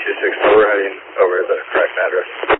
264, we're heading over to the correct address.